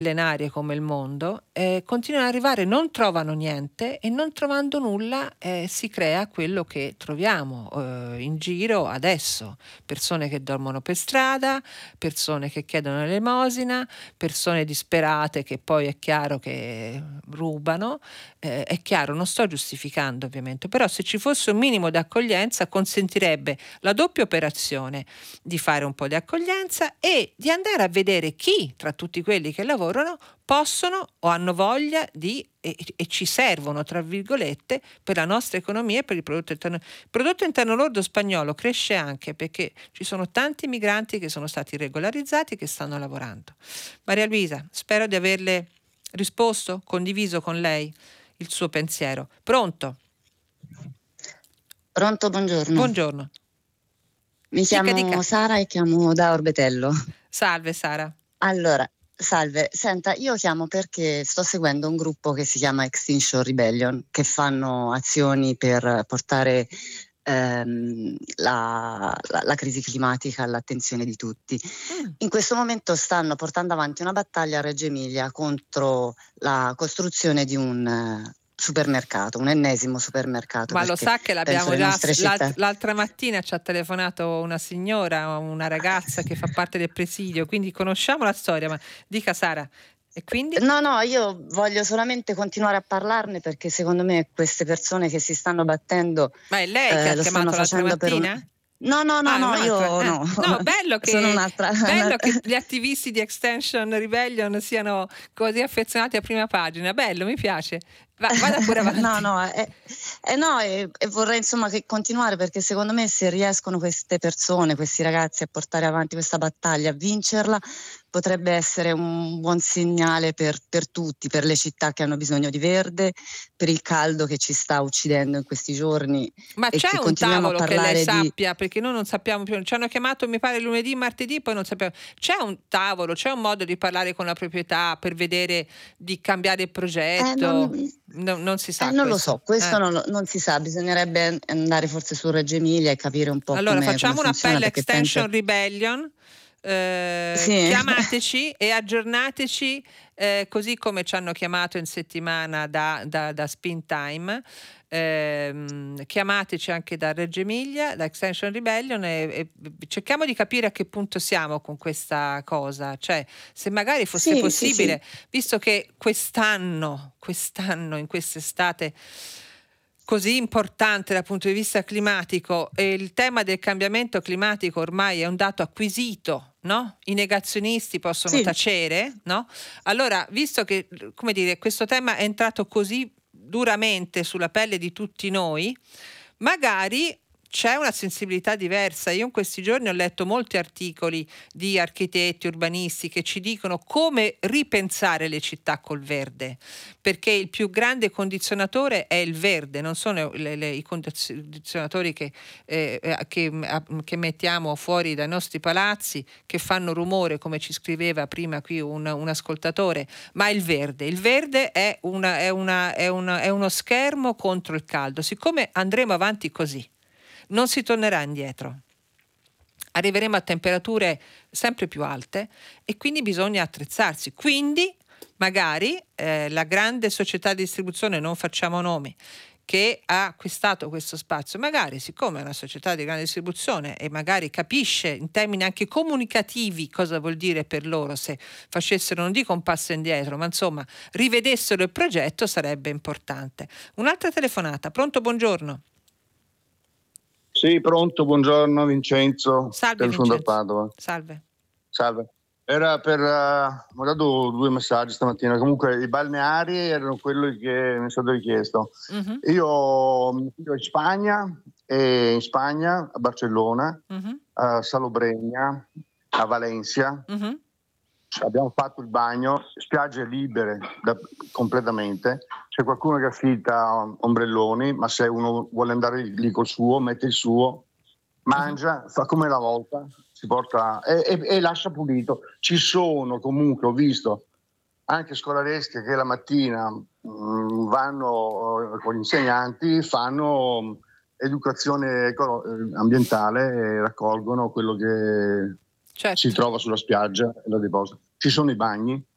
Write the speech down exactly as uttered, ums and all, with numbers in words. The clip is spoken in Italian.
millenarie come il mondo, eh, continuano ad arrivare, non trovano niente e non trovando nulla eh, si crea quello che troviamo eh, in giro adesso. Persone che dormono per strada, persone che chiedono l'elemosina, persone disperate che poi è chiaro che rubano. Eh, è chiaro, non sto giustificando ovviamente, però se ci fosse un minimo di accoglienza consentirebbe la doppia operazione di fare un po' di accoglienza e di andare a vedere chi tra tutti quelli che lavorano possono o hanno voglia di e, e ci servono tra virgolette per la nostra economia e per il prodotto interno. Il prodotto interno lordo spagnolo cresce anche perché ci sono tanti migranti che sono stati regolarizzati e che stanno lavorando. Maria Luisa, spero di averle risposto, condiviso con lei il suo pensiero. Pronto? Pronto, buongiorno. Buongiorno. Mi Dica, chiamo dica. Sara e chiamo da Orbetello. Salve Sara. Allora, salve. Senta, io chiamo perché sto seguendo un gruppo che si chiama Extinction Rebellion, che fanno azioni per portare ehm, la, la, la crisi climatica all'attenzione di tutti. Mm. In questo momento stanno portando avanti una battaglia a Reggio Emilia contro la costruzione di un eh, supermercato, un ennesimo supermercato. Ma lo sa che l'abbiamo già l'alt- l'altra mattina ci ha telefonato una signora, una ragazza che fa parte del presidio, quindi conosciamo la storia, ma dica Sara. E quindi? No, no, io voglio solamente continuare a parlarne perché secondo me queste persone che si stanno battendo Ma è lei che eh, ha lo chiamato stanno l'altra facendo per un... mattina? No, no, no, Ah, no, io un'altra. Eh. no. No, bello Sono che, un'altra. bello che gli attivisti di Extinction Rebellion siano così affezionati a prima pagina. Bello, mi piace. Va, vada pure avanti. No, no, eh, eh, no e, e vorrei insomma che continuare perché secondo me se riescono queste persone, questi ragazzi a portare avanti questa battaglia, a vincerla, potrebbe essere un buon segnale per, per tutti, per le città che hanno bisogno di verde, per il caldo che ci sta uccidendo in questi giorni. Ma E c'è che un continuiamo a tavolo che lei parlare di... sappia, perché noi non sappiamo più, ci hanno chiamato mi pare lunedì, martedì, poi non sappiamo. C'è un tavolo, c'è un modo di parlare con la proprietà per vedere di cambiare il progetto? Eh, non... No, non si sa Eh, non questo. lo so, questo Eh. non, non si sa, bisognerebbe andare forse su Reggio Emilia e capire un po' Allora come, come facciamo un funziona appello a perché Extinction penso... Rebellion, eh, Sì. chiamateci e aggiornateci eh, così come ci hanno chiamato in settimana da, da, da Spin Time. Eh, chiamateci anche da Reggio Emilia, da Extinction Rebellion e, e cerchiamo di capire a che punto siamo con questa cosa, cioè se magari fosse Sì, possibile, sì, sì. visto che quest'anno, quest'anno in quest'estate così importante dal punto di vista climatico e il tema del cambiamento climatico ormai è un dato acquisito, no? I negazionisti possono Sì. tacere, no? Allora, visto che, come dire, questo tema è entrato così duramente sulla pelle di tutti noi, magari c'è una sensibilità diversa. Io in questi giorni ho letto molti articoli di architetti, urbanisti che ci dicono come ripensare le città col verde, perché il più grande condizionatore è il verde, non sono le, le, i condizionatori che, eh, che, che mettiamo fuori dai nostri palazzi, che fanno rumore, come ci scriveva prima qui un, un ascoltatore, ma il verde. Il verde è, una, è, una, è, una, è uno schermo contro il caldo. Siccome andremo avanti così, non si tornerà indietro. Arriveremo a temperature sempre più alte e quindi bisogna attrezzarsi. Quindi magari eh, la grande società di distribuzione, non facciamo nomi, che ha acquistato questo spazio, magari siccome è una società di grande distribuzione e magari capisce in termini anche comunicativi cosa vuol dire per loro se facessero, non dico un passo indietro, ma insomma rivedessero il progetto, sarebbe importante. Un'altra telefonata. Pronto, buongiorno. Sì, pronto, buongiorno Vincenzo. Salve Telefono da Vincenzo. Padova. Salve. Salve. Era per, uh, ho dato due messaggi stamattina, comunque i balneari erano quelli che mi è stato richiesto. Mm-hmm. Io mi figlio in Spagna, e in Spagna, a Barcellona, Mm-hmm. a Salobreña, a Valencia. Mm-hmm. Abbiamo fatto il bagno, spiagge libere da, completamente. C'è qualcuno che affitta ombrelloni, ma se uno vuole andare lì col suo, mette il suo, mangia, uh-huh. fa come la volta, si porta e, e, e lascia pulito. Ci sono comunque, ho visto anche scolaresche che la mattina mh, vanno con gli insegnanti, fanno educazione ambientale e raccolgono quello che certo. si trova sulla spiaggia e lo depositano. Ci sono i bagni,